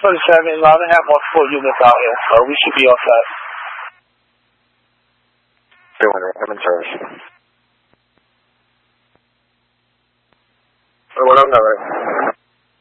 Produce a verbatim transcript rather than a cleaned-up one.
forty-seven, I don't have multiple units out here, so we should be all set. I'm in service. What up,